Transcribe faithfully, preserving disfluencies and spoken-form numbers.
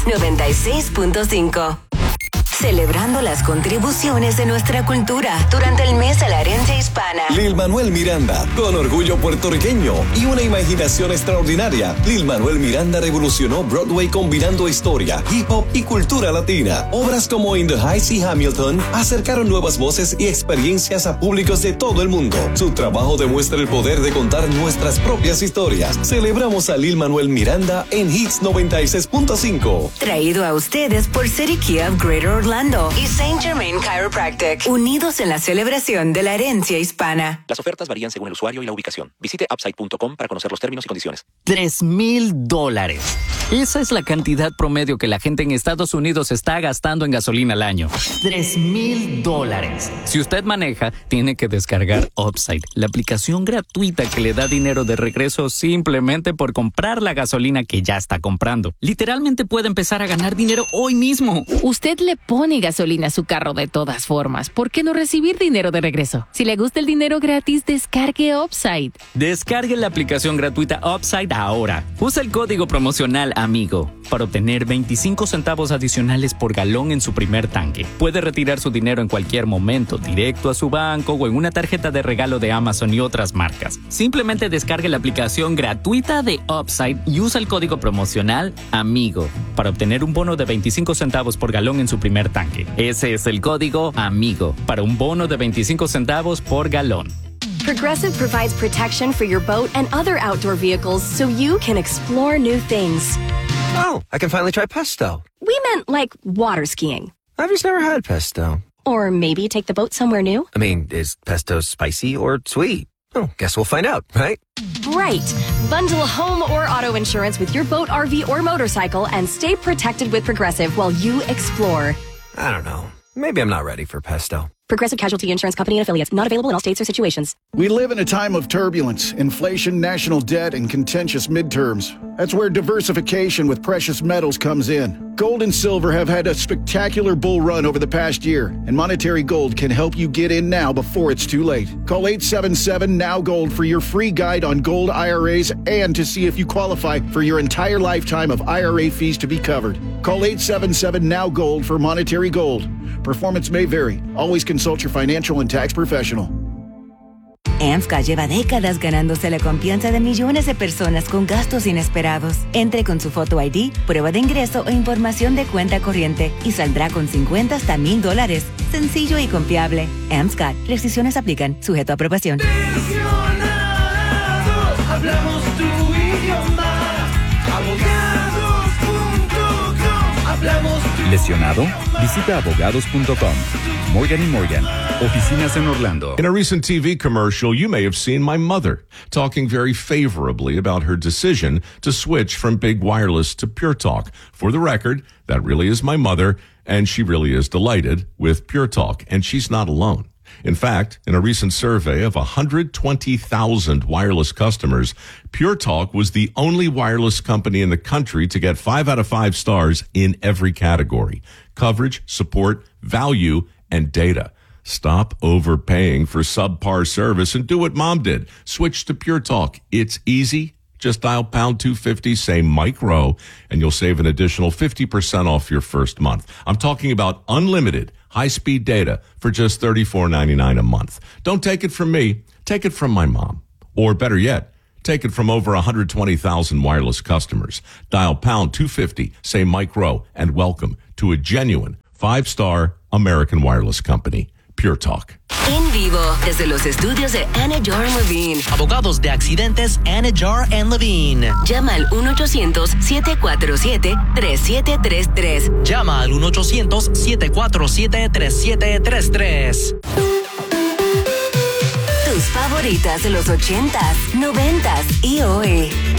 noventa y seis punto cinco. Celebrando las contribuciones de nuestra cultura durante el mes de la herencia hispana. Lin-Manuel Miranda, con orgullo puertorriqueño y una imaginación extraordinaria. Lin-Manuel Miranda revolucionó Broadway combinando historia, hip hop y cultura latina. Obras como In the Heights y Hamilton acercaron nuevas voces y experiencias a públicos de todo el mundo. Su trabajo demuestra el poder de contar nuestras propias historias. Celebramos a Lin-Manuel Miranda en Hits noventa y seis punto cinco. Traído a ustedes por City Kia of Greater Orlando y Saint Germain Chiropractic, unidos en la celebración de la herencia hispana. Las ofertas varían según el usuario y la ubicación. Visite upside punto com para conocer los términos y condiciones. Tres mil dólares. Esa es la cantidad promedio que la gente en Estados Unidos está gastando en gasolina al año. Tres mil dólares. Si usted maneja, tiene que descargar Upside, la aplicación gratuita que le da dinero de regreso simplemente por comprar la gasolina que ya está comprando. Literalmente puede empezar a ganar dinero hoy mismo. Usted le pone gasolina a su carro de todas formas. ¿Por qué no recibir dinero de regreso? Si le gusta el dinero gratis, descargue Upside. Descargue la aplicación gratuita Upside ahora. Usa el código promocional AMIGO para obtener veinticinco centavos adicionales por galón en su primer tanque. Puede retirar su dinero en cualquier momento, directo a su banco o en una tarjeta de regalo de Amazon y otras marcas. Simplemente descargue la aplicación gratuita de Upside y usa el código promocional AMIGO para obtener un bono de veinticinco centavos por galón en su primer tanque. Ese es el código AMIGO para un bono de veinticinco centavos por galón. Progressive provides protection for your boat and other outdoor vehicles so you can explore new things. Oh, I can finally try pesto. We meant like water skiing. I've just never had pesto. Or maybe take the boat somewhere new. I mean, is pesto spicy or sweet? Oh, guess we'll find out, right? Right. Bundle home or auto insurance with your boat, R V, or motorcycle and stay protected with Progressive while you explore. I don't know. Maybe I'm not ready for pesto. Progressive Casualty Insurance Company and affiliates. Not available in all states or situations. We live in a time of turbulence, inflation, national debt, and contentious midterms. That's where diversification with precious metals comes in. Gold and silver have had a spectacular bull run over the past year, and Monetary Gold can help you get in now before it's too late. Call eight seven seven, N O W Gold for your free guide on gold I R As and to see if you qualify for your entire lifetime of I R A fees to be covered. Call eight seven seven, N O W Gold for Monetary Gold. Performance may vary. Always consult your financial and tax professional. AMSCA lleva décadas ganándose la confianza de millones de personas con gastos inesperados. Entre con su Photo I D, prueba de ingreso o información de cuenta corriente y saldrá con cincuenta hasta mil dólares. Sencillo y confiable. AMSCA. Restricciones aplican. Sujeto a aprobación. Hablamos tu idioma. Abogados punto com. Hablamos tu ¿Lesionado? Visita abogados punto com. Morgan y Morgan. Oficinas en Orlando. In a recent T V commercial, you may have seen my mother talking very favorably about her decision to switch from Big Wireless to Pure Talk. For the record, that really is my mother, and she really is delighted with Pure Talk, and she's not alone. In fact, in a recent survey of one hundred twenty thousand wireless customers, Pure Talk was the only wireless company in the country to get five out of five stars in every category: coverage, support, value, and data. Stop overpaying for subpar service and do what Mom did. Switch to Pure Talk. It's easy. Just dial pound two fifty, say Mike Rowe, and you'll save an additional fifty percent off your first month. I'm talking about unlimited high-speed data for just thirty-four ninety-nine a month. Don't take it from me. Take it from my mom. Or better yet, take it from over one hundred twenty thousand wireless customers. Dial pound two fifty, say Mike Rowe, and welcome to a genuine five-star American wireless company. Pure Talk. En vivo, desde los estudios de Anajar Levine. Abogados de accidentes Anajar and Levine. Llama al uno ochocientos, siete cuatro siete, tres siete tres tres. Llama al uno ochocientos, siete cuatro siete, tres siete tres tres. Tus favoritas de los ochentas, noventas y hoy.